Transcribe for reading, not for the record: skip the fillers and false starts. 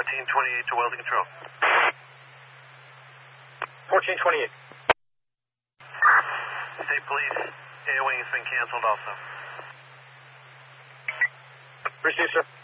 1428 to welding control. 1428. State police, AOA has been canceled also. Received, sir.